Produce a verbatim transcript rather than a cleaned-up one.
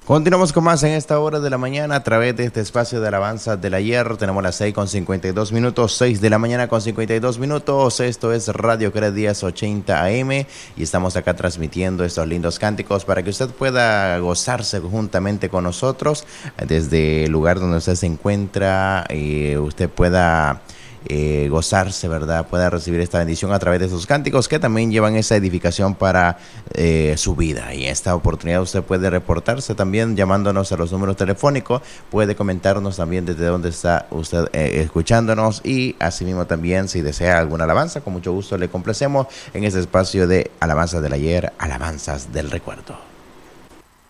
Continuamos con más en esta hora de la mañana a través de este espacio de alabanza del ayer. Tenemos las seis con cincuenta y dos minutos, seis de la mañana con cincuenta y dos minutos. Esto es Radio Cred diez ochenta A M y estamos acá transmitiendo estos lindos cánticos para que usted pueda gozarse juntamente con nosotros desde el lugar donde usted se encuentra y usted pueda Eh, gozarse, ¿verdad? Pueda recibir esta bendición a través de esos cánticos que también llevan esa edificación para eh, su vida. Y en esta oportunidad usted puede reportarse también llamándonos a los números telefónicos, puede comentarnos también desde dónde está usted eh, escuchándonos y asimismo también si desea alguna alabanza, con mucho gusto le complacemos en este espacio de Alabanzas del Ayer, Alabanzas del Recuerdo.